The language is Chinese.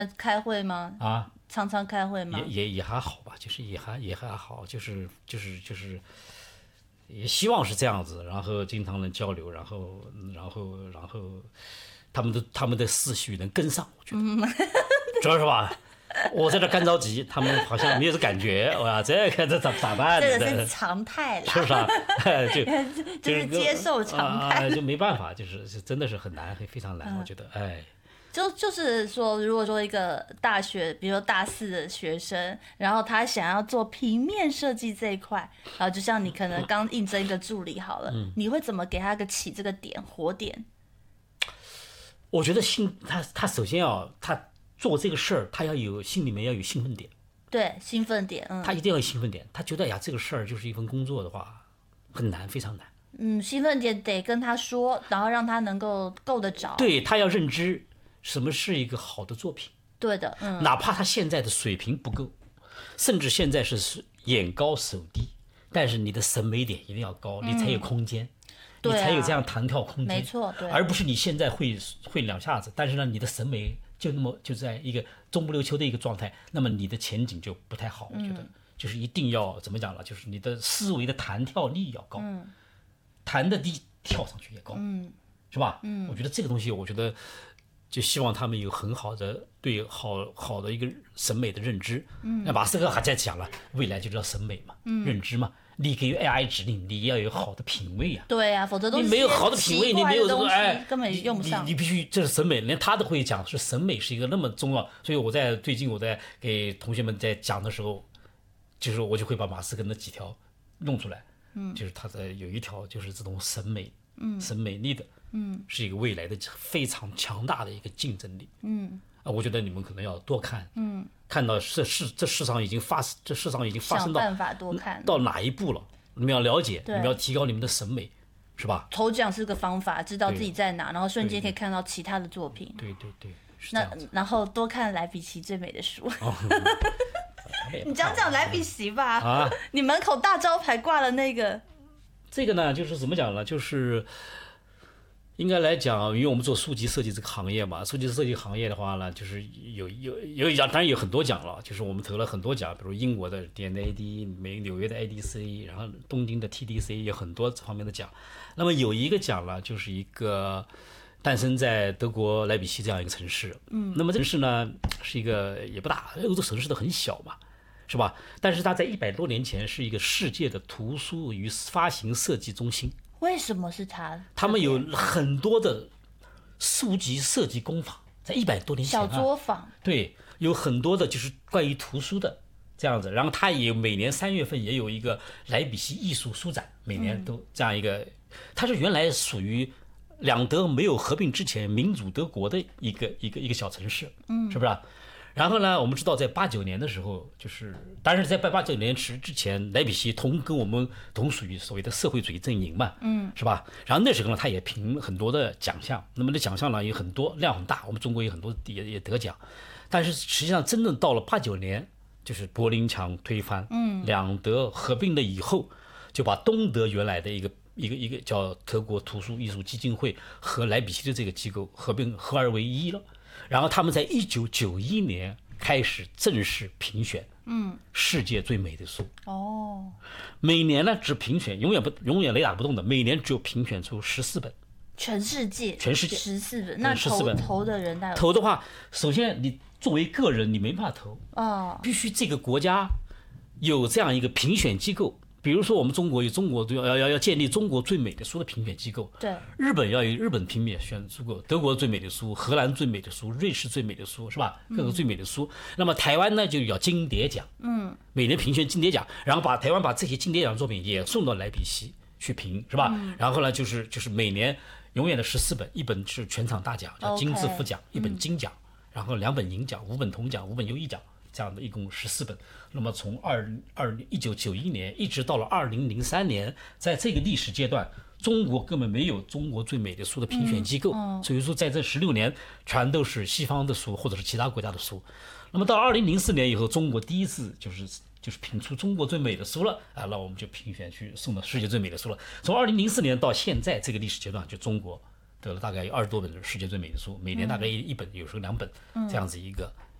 开会吗？ 啊， 常常开会吗？ 也还好吧，就是也还好，就是也希望是这样子，然后经常能交流，然后他们的思绪能跟上，我觉得，主要是吧。我在这干着急，他们好像没有这感觉，哇，这咋办呢？ 这个是常态啦， 是不是啊？ 就是接受常态， 就没办法，就是真的是很难，非常难，我觉得，哎。 就是说，如果说一个大学，比如说大4的学生，然后他想要做平面设计这一块，然后就像你可能刚应征一个助理好了，你会怎么给他起这个点火点？ 我觉得他首先他做这个事儿，他心里面要有兴奋点。 对，兴奋点， 他一定要有兴奋点。他觉得呀，这个事儿就是一份工作的话，很难，非常难。 兴奋点得跟他说，然后让他能够够得着。 对，他要认知什么是一个好的作品。 对的， 哪怕他现在的水平不够，甚至现在是眼高手低，但是你的审美点一定要高，你才有空间。你才有这样弹跳空间， 没错，对， 而不是你现在会两下子，但是呢，你的审美就在一个中不溜秋的一个状态，那么你的前景就不太好。我觉得就是一定要怎么讲了，就是你的思维的弹跳力要高，弹的低，跳上去也高，是吧？我觉得这个东西，我觉得就希望他们有很好的对好的一个审美的认知。那马斯克还在讲了，未来就叫审美嘛，认知嘛。你给 AI 指令，你要有好的品味啊。 对啊，否则你没有好的品味，你没有这个根本用不上。 你必须这是审美，连他都会讲，是审美是一个那么重要。所以最近我在给同学们在讲的时候，就是我就会把马斯克那几条弄出来。就是他有一条就是这种审美，审美力的，是一个未来的非常强大的一个竞争力。我觉得你们可能要多看，看到这世上已经发生到想办法多看到哪一步了，你们要了解，你们要提高你们的审美，是吧？ 头奖是个方法，知道自己在哪，然后瞬间可以看到其他的作品。 对，是这样子。 然后多看莱比锡最美的书。你讲莱比锡吧。你门口大招牌挂了那个。 这个呢，就是怎么讲呢？就是应该来讲，因为我们做书籍设计这个行业嘛，书籍设计行业的话呢，就是有奖，当然有很多奖了，就是我们投了很多奖，比如英国的 DNAD、纽约的 ADC， 然后东京的 TDC， 有很多这方面的奖。那么有一个奖呢，就是一个诞生在德国莱比锡这样一个城市。那么这个城市呢，是一个也不大，欧洲城市都很小嘛，是吧？但是它在100多年前是一个世界的图书与发行设计中心。 为什么是他？ 他们有很多的书籍设计工坊，在100多年前小作坊。 对，有很多的就是关于图书的这样子。然后他也每年3月份也有一个莱比锡艺术书展，每年都这样一个。它是原来属于两德没有合并之前民主德国的一个小城市，是不是？然后呢，我们知道在89年的时候，就是当然在89年之前，莱比锡跟我们同属于所谓的社会主义阵营嘛，是吧？然后那时候呢，他也评很多的奖项，那么这奖项呢有很多，量很大，我们中国有很多也得奖，但是实际上真正到了89年，就是柏林墙推翻，两德合并了以后，就把东德原来的一个叫德国图书艺术基金会和莱比锡的这个机构合二为一了。然后他们在1991年开始正式评选，世界最美的书。每年呢只评选，永远雷打不动的，每年只有评选出14本。 全世界14本，那投的人投的话，首先你作为个人你没办法投，必须这个国家有这样一个评选机构。比如说，我们中国要建立中国最美的书的评选机构。 对， 日本要有日本评选机构，德国最美的书，荷兰最美的书，瑞士最美的书，是吧？各个最美的书。那么台湾呢，就要金蝶奖，每年评选金蝶奖，然后台湾把这些金蝶奖作品也送到莱比锡去评，是吧？然后呢，就是每年永远的14本，一本是全场大奖，叫金字副奖，一本金奖，然后2本银奖，5本铜奖，5本优异奖。这样的一共14本，那么从1991年一直到了2003年，在这个历史阶段，中国根本没有中国最美的书的评选机构，所以说在这16年全都是西方的书或者是其他国家的书。那么到2004年以后，中国第一次就是评出中国最美的书了啊，那我们就评选去送到世界最美的书了。从2004年到现在这个历史阶段，就中国得了大概有20多本的世界最美的书，每年大概一本，有时候2本，这样子一个